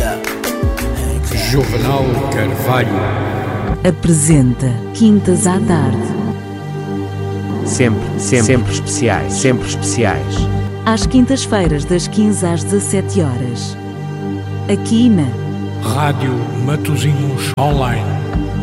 Juvenal Carvalho apresenta Quintas à Tarde. Sempre especiais, sempre especiais. Às quintas-feiras, das 15 às 17 horas. Aqui na Rádio Matosinhos Online.